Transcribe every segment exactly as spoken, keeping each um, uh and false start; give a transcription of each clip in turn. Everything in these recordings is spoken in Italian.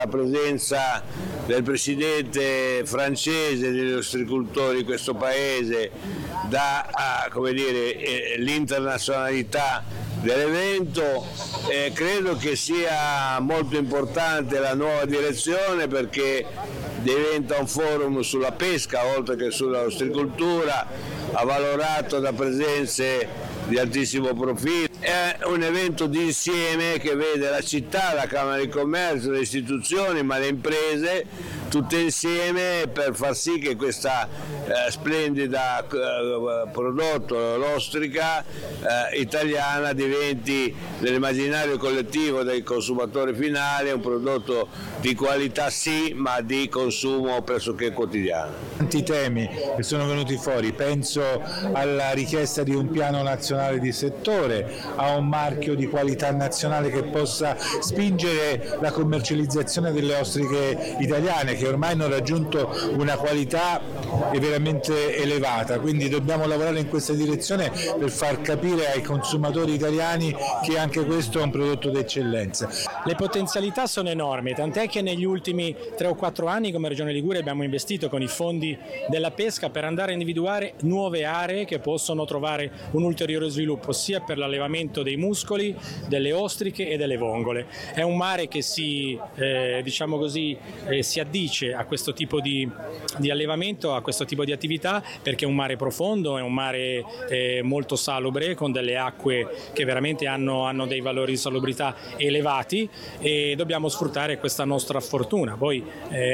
La presenza del presidente francese degli ostricoltori in questo paese dà a, come dire, l'internazionalità dell'evento. Eh, credo che sia molto importante la nuova direzione, perché diventa un forum sulla pesca oltre che sulla ostricoltura, avvalorato da presenze di altissimo profilo. È un evento di insieme che vede la città, la Camera di Commercio, le istituzioni, ma le imprese tutte insieme per far sì che questa eh, splendida eh, prodotto, l'ostrica eh, italiana, diventi nell'immaginario collettivo dei consumatori finali un prodotto di qualità sì, ma di consumo pressoché quotidiano. Tanti temi che sono venuti fuori, penso alla richiesta di un piano nazionale di settore, a un marchio di qualità nazionale che possa spingere la commercializzazione delle ostriche italiane, che ormai hanno raggiunto una qualità veramente elevata, quindi dobbiamo lavorare in questa direzione per far capire ai consumatori italiani che anche questo è un prodotto d'eccellenza. Le potenzialità sono enormi, tant'è che negli ultimi tre o quattro anni come Regione Liguria abbiamo investito con i fondi della pesca per andare a individuare nuove aree che possono trovare un ulteriore sviluppo sia per l'allevamento dei muscoli, delle ostriche e delle vongole. È un mare che si, eh, diciamo così, eh, si addice a questo tipo di, di allevamento, a questo tipo di attività, perché è un mare profondo, è un mare eh, molto salubre, con delle acque che veramente hanno, hanno dei valori di salubrità elevati, e dobbiamo sfruttare questa nostra fortuna. Poi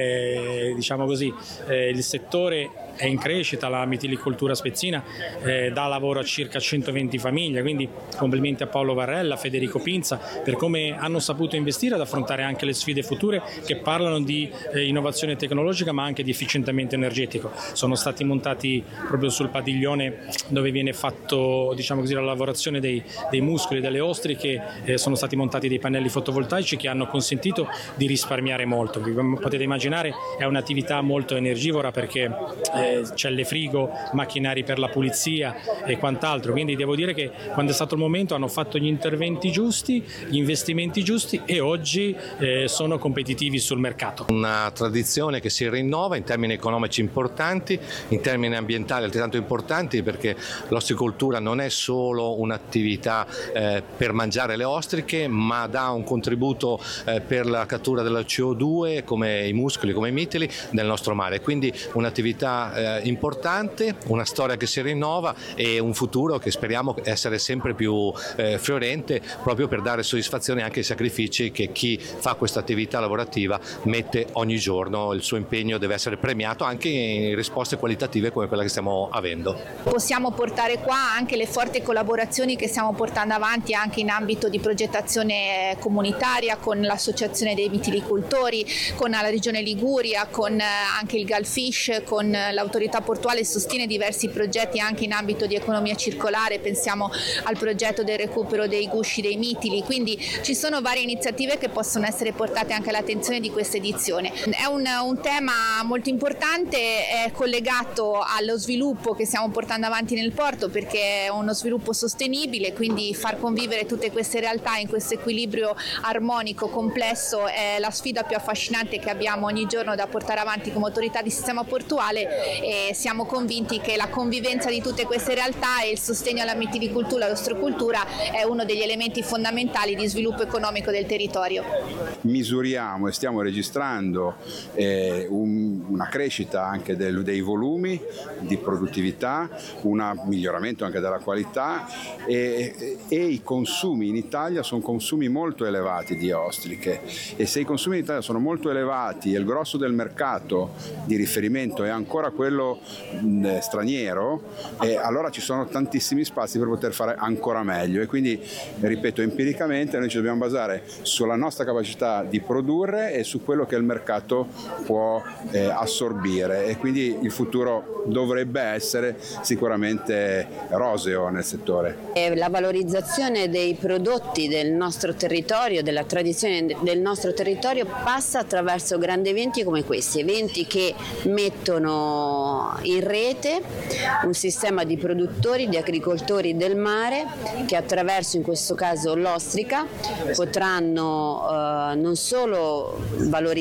eh, diciamo così, eh, il settore è in crescita, la mitilicoltura spezzina eh, dà lavoro a circa centoventi famiglie, quindi complimenti a Paolo Varrella, a Federico Pinza per come hanno saputo investire ad affrontare anche le sfide future che parlano di eh, innovazione tecnologica ma anche di efficientamento energetico. Sono stati montati proprio sul padiglione dove viene fatto, diciamo così, la lavorazione dei, dei muscoli, delle ostriche, eh, sono stati montati dei pannelli fotovoltaici che hanno consentito di risparmiare molto. Come potete immaginare è un'attività molto energivora, perché eh, celle frigo, macchinari per la pulizia e quant'altro, quindi devo dire che quando è stato il momento hanno fatto gli interventi giusti, gli investimenti giusti, e oggi eh, sono competitivi sul mercato. Una tradizione che si rinnova in termini economici importanti, in termini ambientali altrettanto importanti, perché l'ostricoltura non è solo un'attività eh, per mangiare le ostriche, ma dà un contributo eh, per la cattura della C O due, come i muscoli, come i mitili nel nostro mare, quindi un'attività eh, importante, una storia che si rinnova e un futuro che speriamo essere sempre più eh, fiorente, proprio per dare soddisfazione anche ai sacrifici che chi fa questa attività lavorativa mette ogni giorno. Il suo impegno deve essere premiato anche in risposte qualitative come quella che stiamo avendo. Possiamo portare qua anche le forti collaborazioni che stiamo portando avanti anche in ambito di progettazione comunitaria con l'associazione dei vitilicoltori, con la Regione Liguria, con anche il Galfish, con l'autorità portuale sostiene diversi progetti anche in ambito di economia circolare, pensiamo al progetto del recupero dei gusci dei mitili, quindi ci sono varie iniziative che possono essere portate anche all'attenzione di questa edizione. È un, un tema molto importante, è collegato allo sviluppo che stiamo portando avanti nel porto, perché è uno sviluppo sostenibile, quindi far convivere tutte queste realtà in questo equilibrio armonico complesso è la sfida più affascinante che abbiamo ogni giorno da portare avanti come autorità di sistema portuale, e siamo convinti che la convivenza di tutte queste realtà e il sostegno alla mitilicoltura e all'ostricoltura è uno degli elementi fondamentali di sviluppo economico del territorio. Misuriamo e stiamo registrando eh, un, una crescita anche del, dei volumi di produttività, un miglioramento anche della qualità, e, e i consumi in Italia sono consumi molto elevati di ostriche, e se i consumi in Italia sono molto elevati e il grosso del mercato di riferimento è ancora quello mh, straniero, eh, allora ci sono tantissimi spazi per poter fare ancora meglio, e quindi, ripeto, empiricamente noi ci dobbiamo basare sulla nostra capacità di produrre e su quello che il mercato può eh, assorbire, e quindi il futuro dovrebbe essere sicuramente roseo nel settore. La valorizzazione dei prodotti del nostro territorio, della tradizione del nostro territorio, passa attraverso grandi eventi come questi, eventi che mettono in rete un sistema di produttori, di agricoltori del mare, che attraverso in questo caso l'ostrica potranno eh, non solo valorizzare